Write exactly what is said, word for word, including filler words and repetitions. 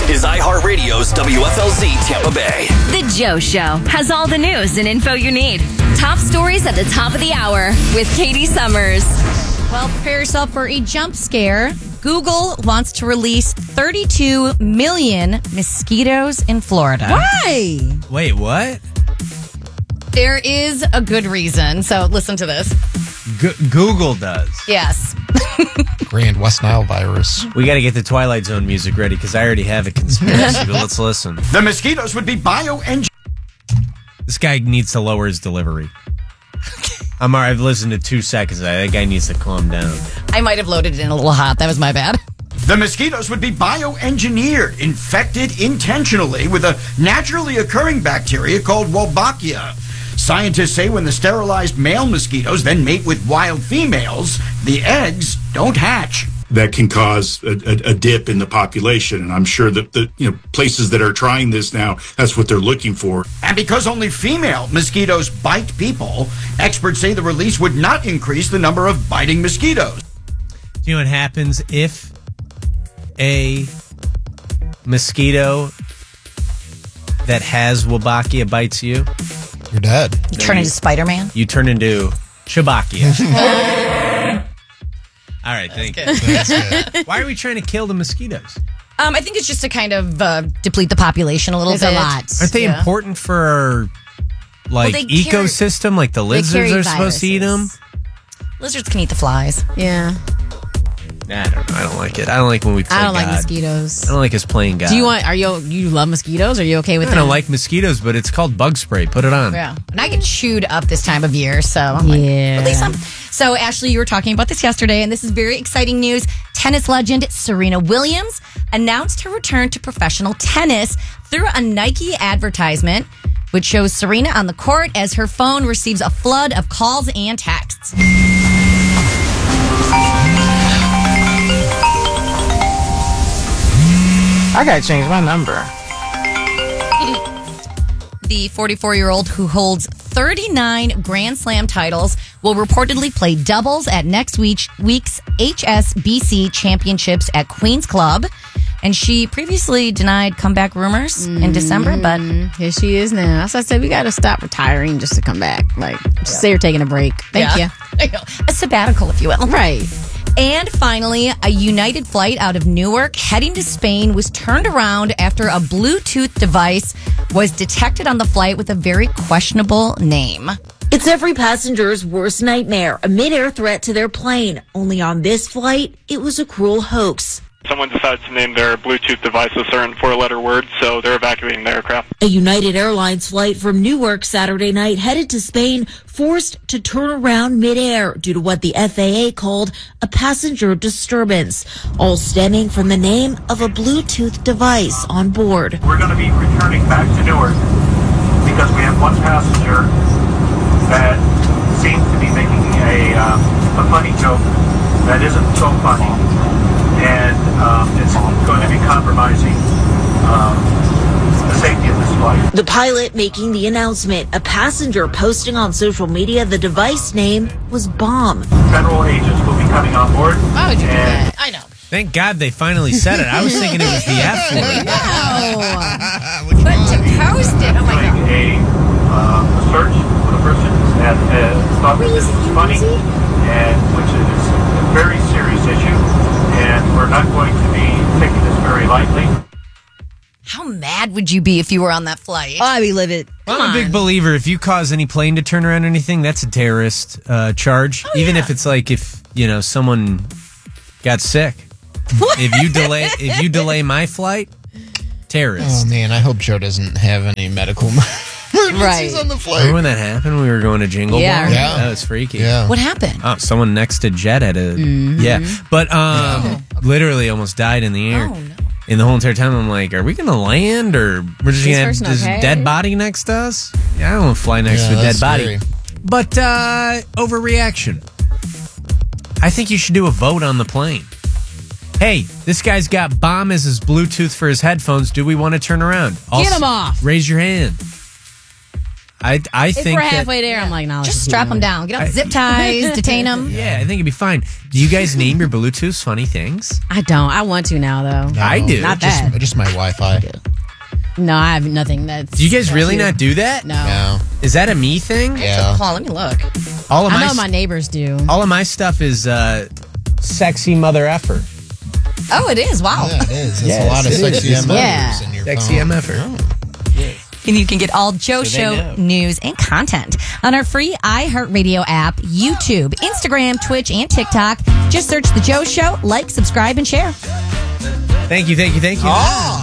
This is iHeartRadio's W F L Z Tampa Bay. The Joe Show has all the news and info you need. Top stories at the top of the hour with Katie Summers. Well, prepare yourself for a jump scare. Google wants to release thirty-two million mosquitoes in Florida. Why? Wait, what? There is a good reason. So listen to this. G- Google does. Yes. Grand West Nile virus. We got to get the Twilight Zone music ready because I already have a conspiracy, but let's listen. The mosquitoes would be bioengineered. This guy needs to lower his delivery. I'm all right. I've listened to two seconds. That guy needs to calm down. I might have loaded it in a little hot. That was my bad. The mosquitoes would be bioengineered, infected intentionally with a naturally occurring bacteria called Wolbachia. Scientists say when the sterilized male mosquitoes then mate with wild females, the eggs don't hatch. That can cause a, a, a dip in the population. And I'm sure that the you know places that are trying this now, that's what they're looking for. And because only female mosquitoes bite people, experts say the release would not increase the number of biting mosquitoes. Do you know what happens if a mosquito that has Wolbachia bites you? You're dead. You turn into Spider-Man? You turn into Chewbacca. All right, thank you. That's good. Why are we trying to kill the mosquitoes? Um, I think it's just to kind of uh, deplete the population a little There's bit. a lot. Aren't they Yeah. important for our like Well, they carry- ecosystem? Like the lizards carry are supposed to eat them? viruses. Lizards can eat the flies. Yeah. Nah, I don't know. I don't like it. I don't like when we play I don't God. like mosquitoes. I don't like us playing God. Do you want, are you, you love mosquitoes? Are you okay with I that? don't like mosquitoes, but it's called bug spray. Put it on. Yeah. And I get chewed up this time of year, so I'm like, Yeah. at least I'm. So, Ashley, you were talking about this yesterday, and this is very exciting news. Tennis legend Serena Williams announced her return to professional tennis through a Nike advertisement, which shows Serena on the court as her phone receives a flood of calls and texts. I gotta change my number. The forty-four-year-old who holds thirty-nine Grand Slam titles will reportedly play doubles at next week's, week's H S B C Championships at Queen's Club. And she previously denied comeback rumors mm-hmm. in December, but here she is now. As I said, we got to stop retiring just to come back. Like, just yeah. say you're taking a break. Thank yeah. you. A sabbatical, if you will. Right. And finally, a United flight out of Newark heading to Spain was turned around after a Bluetooth device was detected on the flight with a very questionable name. It's every passenger's worst nightmare, a mid-air threat to their plane. Only on this flight, it was a cruel hoax. Someone decided to name their Bluetooth device a certain four-letter word, so they're evacuating the aircraft. A United Airlines flight from Newark Saturday night headed to Spain forced to turn around midair due to what the F A A called a passenger disturbance, all stemming from the name of a Bluetooth device on board. We're going to be returning back to Newark because we have one passenger that seems to be making a, um, a funny joke that isn't so funny. And um, it's going to be compromising um, the safety of this flight. The pilot making the announcement, a passenger posting on social media the device name was Bomb. Federal agents will be coming on board. Why would you do that? I know. Thank God they finally said it. I was thinking it was the F word. No. But to post it, oh my God. Doing a, uh, a search for the person that uh, thought that this was funny, and which is a very serious issue. And we're not going to be taking this very lightly. How mad would you be if you were on that flight? Oh, I'd be livid. I'm Come a big on. believer. If you cause any plane to turn around or anything, that's a terrorist uh, charge. Oh, Even yeah. if it's like if you know someone got sick. if you delay, if you delay my flight, terrorist. Oh man, I hope Joe doesn't have any medical emergencies Right. on the flight. Remember when that happened? We were going to Jingle Yeah. Ball. Yeah. That was freaky. Yeah. What happened? Oh, someone next to Jet had a yeah, but um, literally almost died in the air. Oh, no. And the whole entire time, I'm like, are we going to land or we're just Is going to have person this okay? dead body next to us? Yeah, I don't want to fly next Yeah, to a dead that's body. scary. But uh, overreaction. I think you should do a vote on the plane. Hey, this guy's got Bomb as his Bluetooth for his headphones. Do we want to turn around? Get him off. Raise your hand. I I If think we're that- halfway there, I'm like, no. let's Just keep strap them moving. down. Get out zip ties, detain them. Yeah, I think it'd be fine. Do you guys name your Bluetooths funny things? I don't. I want to now, though. I do. Not just, that. Just my Wi-Fi. No, I have nothing. That's. Do you guys really that's not do that? No. No. Is that a me thing? Yeah. Hold on, let me look. All of I my know my neighbors do. all of my stuff is uh, sexy mother effer. Oh, it is. Wow. Yeah, it is. There's Yes, a lot of it sexy is. M Fs Yeah. in your Sexy phone. M F er. And you can get all Joe So they Show know. news and content on our free iHeartRadio app, YouTube, Instagram, Twitch, and TikTok. Just search The Joe Show, like, subscribe, and share. Thank you, thank you, thank you. Oh.